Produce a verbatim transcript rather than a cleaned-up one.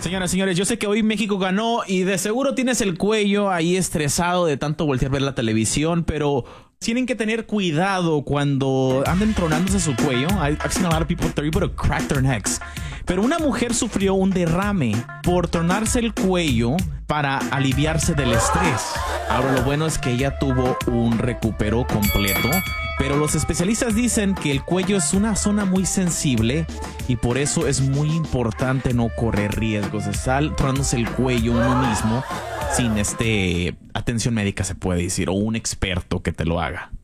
Señoras y señores, yo sé que hoy México ganó y de seguro tienes el cuello ahí estresado de tanto voltear a ver la televisión, pero tienen que tener cuidado cuando anden tronándose su cuello. I've seen a lot of people they're able to crack their necks. Pero una mujer sufrió un derrame por tronarse el cuello para aliviarse del estrés. Ahora lo bueno es que ella tuvo un recupero completo, pero los especialistas dicen que el cuello es una zona muy sensible y por eso es muy importante no correr riesgos de estar tronándose el cuello uno mismo sin este atención médica, se puede decir, o un experto que te lo haga.